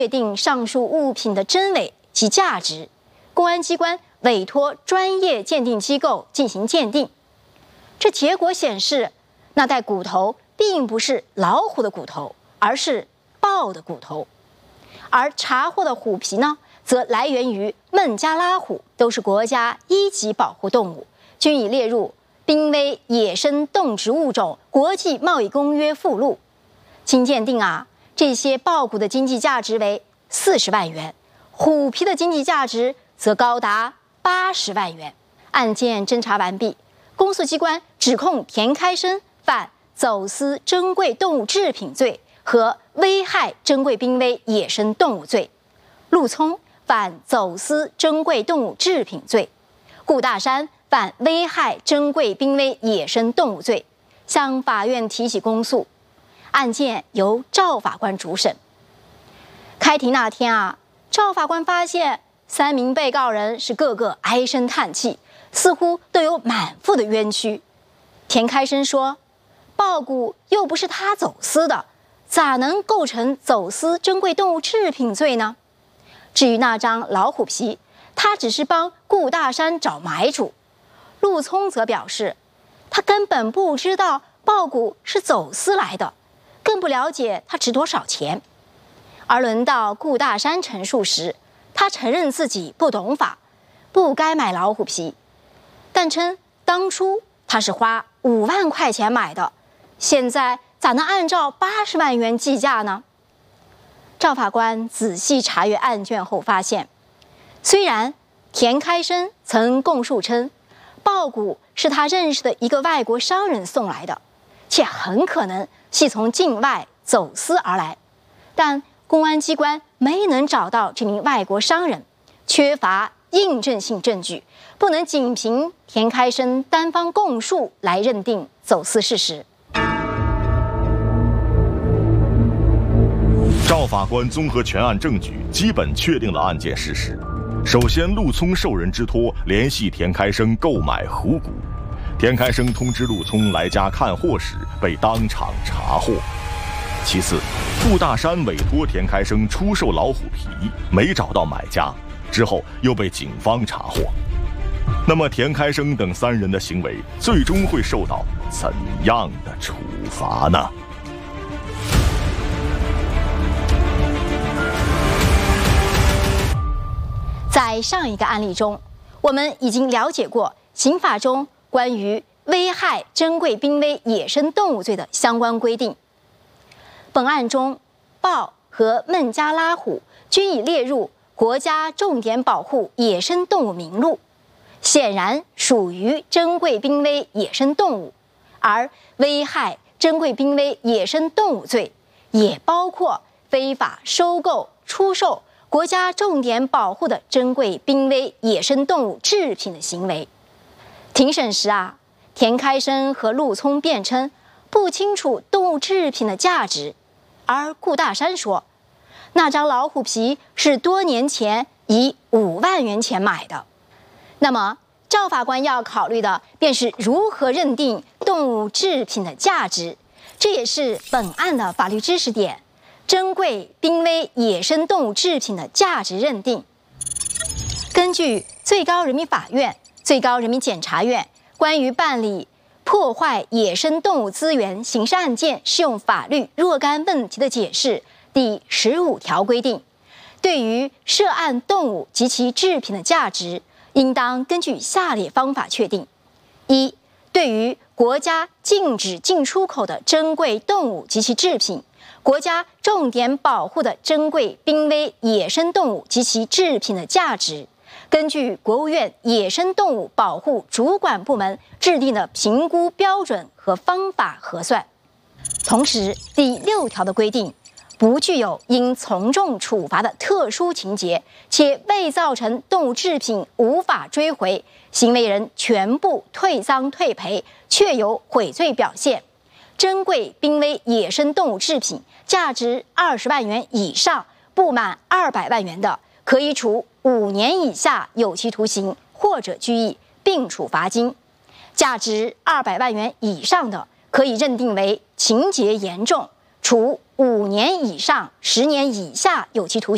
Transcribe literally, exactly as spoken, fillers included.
确定上述物品的真伪及价值，公安机关委托专业鉴定机构进行鉴定。这结果显示，那袋骨头并不是老虎的骨头，而是豹的骨头。而查获的虎皮呢，则来源于孟加拉虎，都是国家一级保护动物，均已列入濒危野生动植物种国际贸易公约附录。经鉴定啊，这些豹骨的经济价值为四十万元，虎皮的经济价值则高达八十万元。案件侦查完毕，公诉机关指控田开生犯走私珍贵动物制品罪和危害珍贵濒危野生动物罪，陆聪犯走私珍贵动物制品罪，顾大山犯危害珍贵濒危野生动物罪，向法院提起公诉。案件由赵法官主审。开庭那天啊，赵法官发现三名被告人是个个唉声叹气，似乎都有满腹的冤屈。田开生说，豹骨又不是他走私的，咋能构成走私珍贵动物制品罪呢？至于那张老虎皮，他只是帮顾大山找买主。陆聪则表示，他根本不知道豹骨是走私来的，更不了解它值多少钱。而轮到顾大山陈述时，他承认自己不懂法，不该买老虎皮，但称当初他是花五万块钱买的，现在咋能按照八十万元计价呢？赵法官仔细查阅案卷后发现，虽然田开生曾供述称豹骨是他认识的一个外国商人送来的，且很可能系从境外走私而来，但公安机关没能找到这名外国商人，缺乏印证性证据，不能仅凭田开生单方供述来认定走私事实。 赵法官综合全案证据，基本确定了案件事实。首先，陆聪受人之托联系田开生购买虎骨，田开生通知陆聪来家看货时被当场查获。其次，顾大山委托田开生出售老虎皮，没找到买家，之后又被警方查获。那么田开生等三人的行为最终会受到怎样的处罚呢？ 在上一个案例中，我们已经了解过刑法中关于危害珍贵濒危野生动物罪的相关规定。本案中，豹和孟加拉虎均已列入国家重点保护野生动物名录，显然属于珍贵濒危野生动物，而危害珍贵濒危野生动物罪也包括非法收购、出售国家重点保护的珍贵濒危野生动物制品的行为。庭审时啊，田开生和陆聪辩称不清楚动物制品的价值，而顾大山说，那张老虎皮是多年前以五万元钱买的。那么，赵法官要考虑的便是如何认定动物制品的价值，这也是本案的法律知识点。珍贵濒危野生动物制品的价值认定，根据最高人民法院、最高人民检察院关于办理破坏野生动物资源刑事案件适用法律若干问题的解释第十五条规定，对于涉案动物及其制品的价值，应当根据下列方法确定：一、对于国家禁止进出口的珍贵动物及其制品，国家重点保护的珍贵濒危野生动物及其制品的价值，根据国务院野生动物保护主管部门制定的评估标准和方法核算。同时，第六条的规定，不具有应从重处罚的特殊情节，且未造成动物制品无法追回，行为人全部退赃退赔，确有悔罪表现，珍贵濒危野生动物制品价值二十万元以上不满二百万元的，可以处五年以下有期徒刑或者拘役，并处罚金；价值二百万元以上的，可以认定为情节严重，处五年以上十年以下有期徒刑。